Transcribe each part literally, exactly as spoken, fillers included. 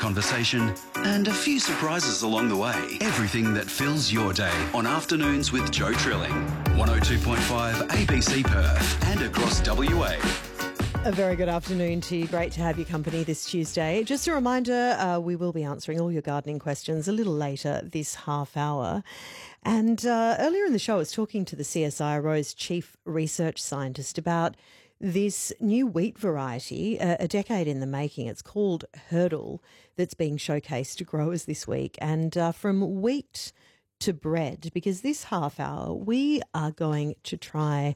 conversation, and a few surprises along the way. Everything that fills your day on Afternoons with Joe Trilling. one oh two point five A B C Perth and across W A. A very good afternoon to you. Great to have your company this Tuesday. Just a reminder, uh, we will be answering all your gardening questions a little later this half hour. And uh, earlier in the show, I was talking to the C S I R O's Chief Research Scientist about this new wheat variety, uh, a decade in the making. It's called Hurdle, that's being showcased to growers this week. And uh, from wheat to bread, because this half hour we are going to try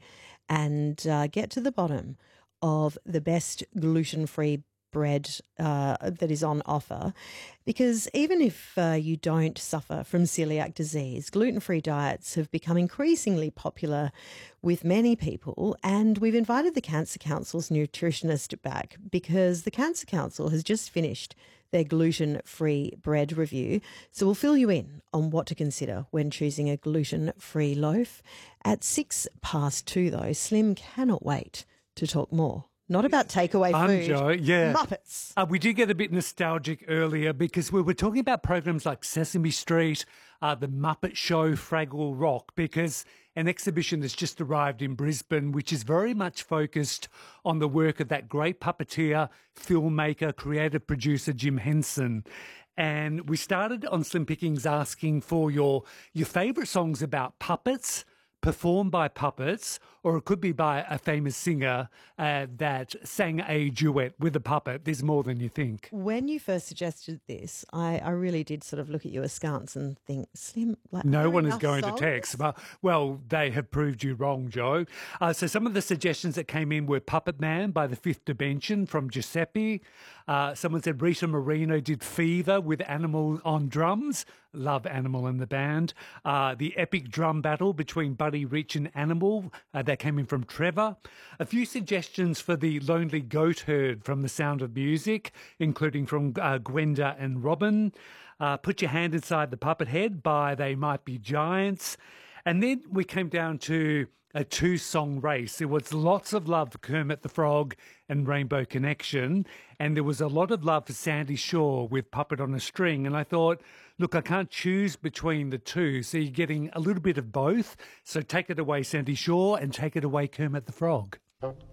and uh, get to the bottom of the best gluten-free bread uh, that is on offer, because even if uh, you don't suffer from celiac disease, gluten-free diets have become increasingly popular with many people, and we've invited the Cancer Council's nutritionist back because the Cancer Council has just finished their gluten-free bread review. So we'll fill you in on what to consider when choosing a gluten-free loaf. At six past two, though, Slim cannot wait to talk more. Not about takeaway I'm food. Joe, yeah. Muppets. Uh, we did get a bit nostalgic earlier because we were talking about programs like Sesame Street, uh, The Muppet Show, Fraggle Rock, because an exhibition has just arrived in Brisbane which is very much focused on the work of that great puppeteer, filmmaker, creative producer Jim Henson. And we started on Slim Pickings asking for your, your favourite songs about puppets, performed by puppets, or it could be by a famous singer uh, that sang a duet with a puppet. There's more than you think. When you first suggested this, I, I really did sort of look at you askance and think, Slim, like, no are one is enough going songs? to text. But, well, they have proved you wrong, Joe. Uh, so some of the suggestions that came in were Puppet Man by The Fifth Dimension from Giuseppe. Uh, someone said Rita Moreno did Fever with Animal on drums. Love Animal and the band. Uh, the epic drum battle between Buddy Rich and Animal. Uh, that came in from Trevor. A few suggestions for the Lonely Goat Herd from The Sound of Music, including from uh, Gwenda and Robin. Uh, Put Your Hand Inside the Puppet Head by They Might Be Giants. And then we came down to a two-song race. There was lots of love for Kermit the Frog and Rainbow Connection, and there was a lot of love for Sandy Shaw with Puppet on a String. And I thought, look, I can't choose between the two, so you're getting a little bit of both. So take it away, Sandy Shaw, and take it away, Kermit the Frog.